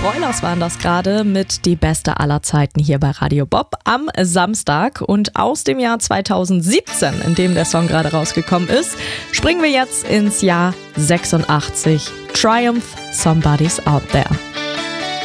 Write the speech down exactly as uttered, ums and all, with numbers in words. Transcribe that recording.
Broilers waren das gerade mit Die Beste aller Zeiten hier bei Radio Bob am Samstag. Und aus dem Jahr zweitausendsiebzehn, in dem der Song gerade rausgekommen ist, springen wir jetzt ins Jahr sechsundachtzig. Triumph, Somebody's Out There.